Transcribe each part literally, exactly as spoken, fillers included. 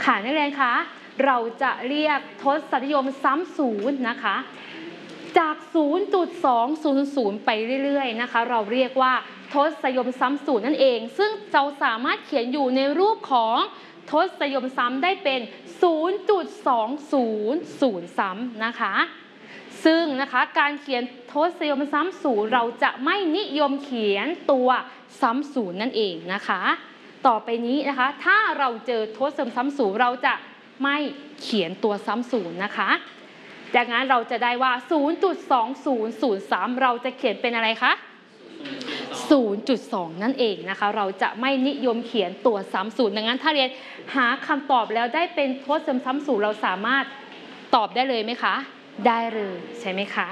ค่ะนักเรียนคะเราจะเรียกทศนิยมซ้ำศูนย์นะคะจาก ศูนย์จุดสองศูนย์ศูนย์ ไปเรื่อยๆนะคะเราเรียกว่าทศนิยมซ้ำศูนย์นั่นเองซึ่งเราสามารถเขียนอยู่ในรูปของทศนิยมซ้ำได้เป็น ศูนย์จุดสองศูนย์ศูนย์ ซ้ำนะคะซึ่งนะคะการเขียนทศนิยมซ้ำศูนย์เราจะไม่นิยมเขียนตัวซ้ำศูนย์นั่นเองนะคะต่อไปนี้นะคะถ้าเราเจอทศนิยมซ้ำศูนย์เราจะไม่เขียนตัวซ้ำศูนย์นะคะจากนั้นเราจะได้ว่า ศูนย์จุดสองศูนย์ศูนย์ สาม เราจะเขียนเป็นอะไรคะ ศูนย์จุดสอง นั่นเองนะคะเราจะไม่นิยมเขียนตัวซ้ำศูนย์ดังนั้นถ้าเรียนหาคำตอบแล้วได้เป็นทศนิยมซ้ำศูนย์เราสามารถตอบได้เลยไหมคะได้เลยใช่ไหมคะ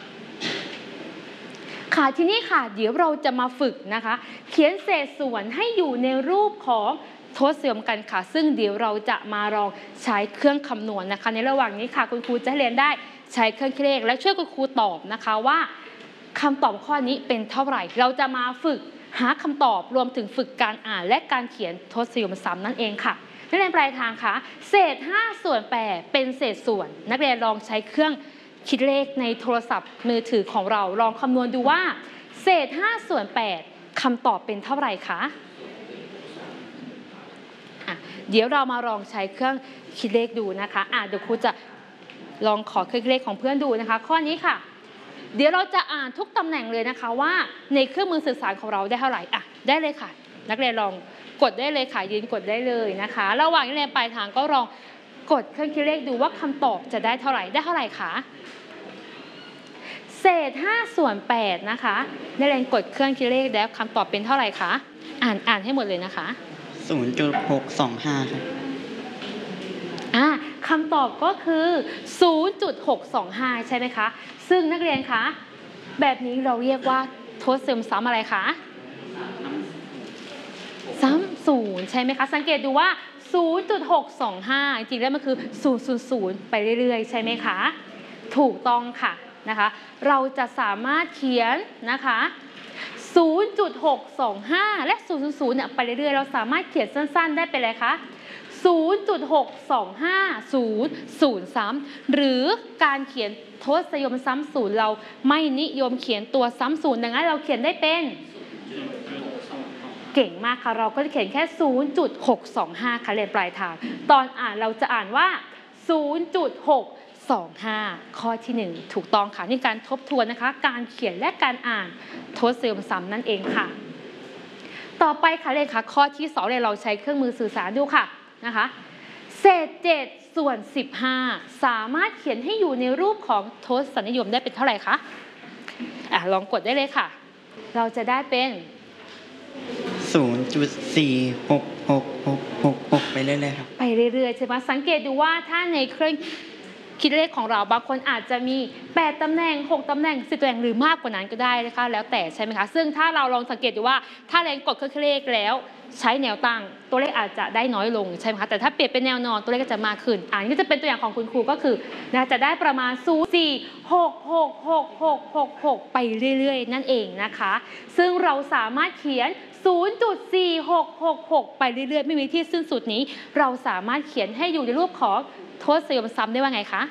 ค่ะทีนี้ค่ะเดี๋ยวเราจะมาฝึกนะคะเขียนเศษส่วนให้อยู่ในรูปของทศนิยมกันค่ะซึ่งเดี๋ยวเราจะมาลองใช้เครื่องคำนวณนะคะในระหว่างนี้ค่ะคุณครูจะให้เรียนได้ใช้เครื่องคิดเลขและช่วยคุณครูตอบนะคะว่าคำตอบข้อนี้เป็นเท่าไหร่เราจะมาฝึกหาคำตอบรวมถึงฝึกการอ่านและการเขียนทศนิยมซ้ำนั่นเองค่ะนักเรียนปลายทางค่ะเศษห้าส่วนแปดเป็นเศษส่วนนักเรียนลองใช้เครื่องคิดเลขในโทรศัพท์มือถือของเราลองคำนวณดูว่าเศษห้าส่วนแปดคำตอบเป็นเท่าไหร่คะอ่ะเดี๋ยวเรามาลองใช้เครื่องคิดเลขดูนะคะอ่ะเดี๋ยวครูจะลองขอเครื่องคิดเลขของเพื่อนดูนะคะข้อนี้ค่ะเดี๋ยวเราจะอ่านทุกตำแหน่งเลยนะคะว่าในเครื่องมือสื่อสารของเราได้เท่าไหร่อ่ะได้เลยค่ะนักเรียนลองกดได้เลยค่ะยืนกดได้เลยนะคะระหว่างนักเรียนปลายทางก็ลองกดเครื่องคิดเลขดูว่าคำตอบจะได้เท่าไหร่ได้เท่าไหร่คะเศษห้าส่วนแปดนะคะนักเรียนกดเครื่องคิดเลขแล้วคำตอบเป็นเท่าไหร่คะอ่านอ่านให้หมดเลยนะคะศูนย์จุดหกสองห้า ครับอ่าคำตอบก็คือ ศูนย์จุดหกสองห้า ใช่ไหมคะซึ่งนักเรียนคะแบบนี้เราเรียกว่าทศนิยมซ้ำอะไรคะซ้ำศูนย์ใช่ไหมคะสังเกตดูว่า ศูนย์จุดหกสองห้า จริงๆแล้วมันคือ ศูนย์ ศูนย์ ศูนย์ ไปเรื่อยๆใช่ไหมคะถูกต้องค่ะนะคะเราจะสามารถเขียนนะคะ ศูนย์จุดหกสองห้า และ ศูนย์ ศูนย์ ศูนย์ เนี่ยไปเรื่อยๆเราสามารถเขียนสั้นๆได้เป็นอะไรคะ ศูนย์จุดหกสองห้าศูนย์ ศูนย์ ซ้ำหรือการเขียนทศนิยมซ้ำศูนย์เราไม่นิยมเขียนตัวซ้ำศูนย์ดังนั้นเราเขียนได้เป็นเก่งมากค่ะเราก็จะเขียนแค่ ศูนย์จุดหกสองห้า ค่ะเรียนปลายทางตอนอ่านเราจะอ่านว่า ศูนย์จุดหกสองห้า ข้อที่หนึ่งถูกต้องค่ะนี่การทบทวนนะคะการเขียนและการอ่านทศนิยมซ้ำนั่นเองค่ะต่อไปค่ะเลยค่ะข้อที่สองเลยเราใช้เครื่องมือสื่อสารดูค่ะนะคะเศษเจ็ดส่วนสิบห้าสามารถเขียนให้อยู่ในรูปของทศนิยมได้เป็นเท่าไหร่คะอ่ะลองกดได้เลยค่ะเราจะได้เป็นศูนย์จุดสี่หกหกหกหกหก ไปเรื่อยๆครับไปเรื่อยๆใช่ไหมสังเกตดูว่าถ้าในเครื่องคิดเลขของเราบางคนอาจจะมีแปดตำแหน่งหกตำแหน่งสิบตำแหน่งหรือมากกว่านั้นก็ได้นะคะแล้วแต่ใช่ไหมคะซึ่งถ้าเราลองสังเกตดูว่าถ้าเรียนกดเครื่องคิดเลขแล้วใช้แนวตั้งตัวเลขอาจจะได้น้อยลงใช่ไหมคะแต่ถ้าเปลี่ยนเป็นแนวนอนตัวเลขก็จะมากขึ้นอันนี้ก็จะเป็นตัวอย่างของคุณครูก็คือนะจะได้ประมาณ ศูนย์ สี่ หก หก หก หก หก หก ไปเรื่อยๆนั่นเองนะคะซึ่งเราสามารถเขียน ศูนย์จุดสี่หกหกหก ไปเรื่อยๆไม่มีที่สิ้นสุดนี้เราสามารถเขียนให้อยู่ในรูปของทศนิยมซ้ำได้ว่าไงคะ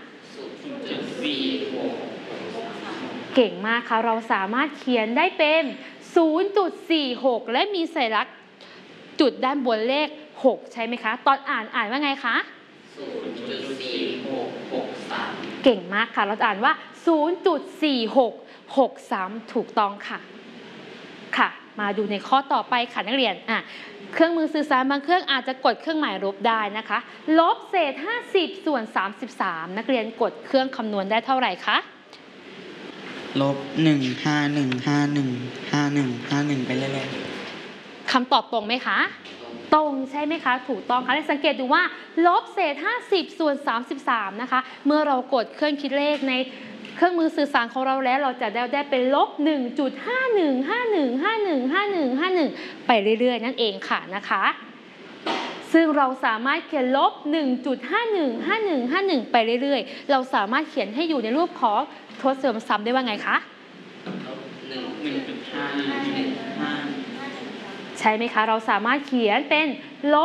เก่งมากค่ะเราสามารถเขียนได้เป็น ศูนย์จุดสี่หก และมีสัญลักษณ์จุดด้านบนเลขหกใช่ไหมคะตอนอ่านอ่านว่าไงคะ ศูนย์จุดสี่หกหกสาม เก่งมากค่ะเราจะอ่านว่า ศูนย์จุดสี่หกหกสาม ถูกต้องค่ะค่ะมาดูในข้อต่อไปค่ะนักเรียนอ่ะเครื่องมือสื่อสารบางเครื่องอาจจะกดเครื่องหมายลบได้นะคะลบเศษห้าสิบส่วนสามสิบสามนักเรียนกดเครื่องคำนวณได้เท่าไหร่คะลบหนึ่งห้าหนึ่งห้าหนึ่งห้าหนึ่งห้าหนึ่งไปเรื่อยๆคำตอบตรงไหมคะตรงใช่ไหมคะถูกต้องค่ะให้สังเกตดูว่าลบเศษห้าสิบส่วนสามสิบสามนะคะเมื่อเรากดเครื่องคิดเลขในเครื่องมือสื่อสารของเราแล้วเราจะได้ได้เป็นลบ หนึ่งจุดห้าหนึ่งห้าหนึ่งห้าหนึ่งห้าหนึ่งห้าหนึ่ง ไปเรื่อยๆนั่นเองค่ะนะคะซึ่งเราสามารถเขียนลบ หนึ่งจุดห้าหนึ่งห้าหนึ่งห้าหนึ่ง ไปเรื่อยๆเราสามารถเขียนให้อยู่ในรูปของทศนิยมซ้ำได้ว่าไงคะหนึ่งจุดห้าหนึ่งห้าใช่ไหมคะเราสามารถเขียนเป็นลบ